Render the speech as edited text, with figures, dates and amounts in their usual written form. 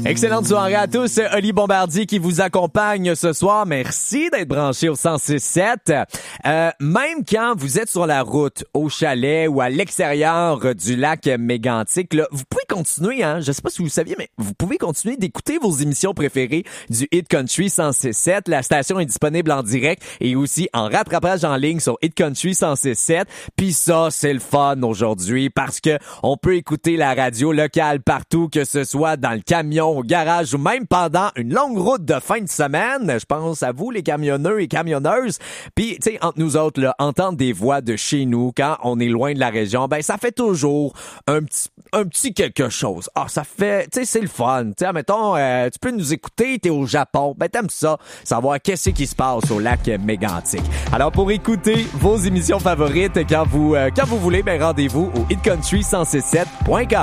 Excellente soirée à tous. Oli Bombardier qui vous accompagne ce soir. Merci d'être branché au 106.7. Même quand vous êtes sur la route, au chalet ou à l'extérieur du lac Mégantic, là, vous pouvez continuer, hein. Je sais pas si vous le saviez, mais vous pouvez continuer d'écouter vos émissions préférées du Hit Country 106.7. La station est disponible en direct et aussi en rattrapage en ligne sur Hit Country 106.7. Puis ça, c'est le fun aujourd'hui parce que on peut écouter la radio locale partout, que ce soit dans le camion, au garage ou même pendant une longue route de fin de semaine. Je pense à vous, les camionneurs et camionneuses. Puis, tu sais, entre nous autres, là, entendre des voix de chez nous quand on est loin de la région, ben ça fait toujours un petit quelque chose. Ah, ça fait, tu sais, c'est le fun. Tu sais, admettons, tu peux nous écouter, t'es au Japon, ben t'aimes ça, savoir qu'est-ce qui se passe au lac Mégantic. Alors, pour écouter vos émissions favorites quand vous voulez, ben rendez-vous au hitcountry1067.com.